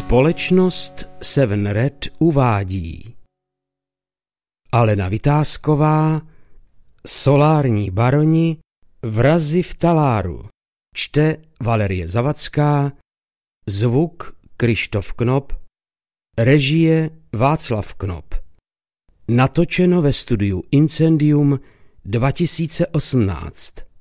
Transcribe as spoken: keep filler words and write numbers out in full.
Společnost Seven Red uvádí Alena Vitásková, Solární baroni, Vrazi v taláru. Čte Valerie Zavacká, zvuk Krištof Knop, režie Václav Knop. Natočeno ve studiu Incendium dva tisíce osmnáct.